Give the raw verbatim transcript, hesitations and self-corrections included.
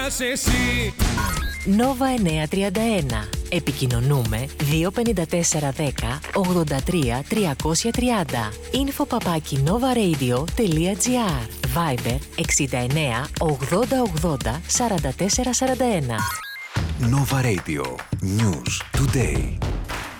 πας εσύ. Νόβα εννιακόσια τριάντα ένα. Επικοινωνούμε δύο πέντε τέσσερα δέκα ογδόντα τρία τριακόσια τριάντα. Info παπάκι novaradio.gr. Viber εξήντα εννέα ογδόντα ογδόντα σαράντα τέσσερα σαράντα ένα. Nova Radio. News Today.